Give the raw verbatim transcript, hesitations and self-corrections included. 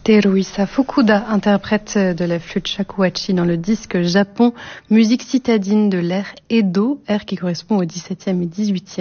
Teruisa Fukuda, interprète de la flûte shakuhachi dans le disque Japon, musique citadine de l'ère Edo, ère qui correspond au dix-septième et dix-huitième